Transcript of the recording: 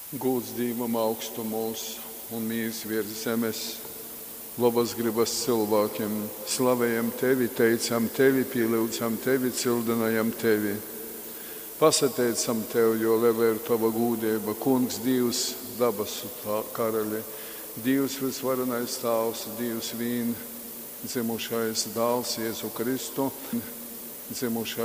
Gūts Dīvam augstumos un mīrs virs zemes, labas gribas cilvēkiem. Slavējam Tevi, teicam Tevi, pielūdzam Tevi, cildinājam Tevi. Pasateicam Tev, jo liela ir Tava gūdība, Kungs, Dievs, dabasu karaļi, Dievs visvarenais Tēvs, Dievs vien, dzimušais dēls Jēzu Kristu, dzimušais